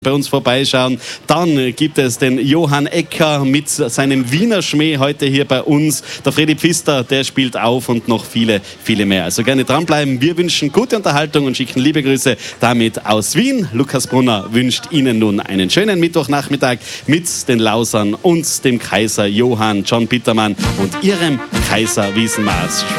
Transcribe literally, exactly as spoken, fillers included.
bei uns vorbeischauen. Dann gibt es den Johann Ecker mit seinem Wiener Schmäh heute hier bei uns. Der Fredi Pfister, der spielt auf und noch viele, viele mehr. Also gerne dranbleiben. Wir wünschen gute Unterhaltung und schicken liebe Grüße damit aus Wien. Lukas Brunner wünscht Ihnen nun einen schönen Mittwochnachmittag mit den Lausern und dem Kaiser Johann John Bittermann und Ihrem Kaiser Wiesenmaß.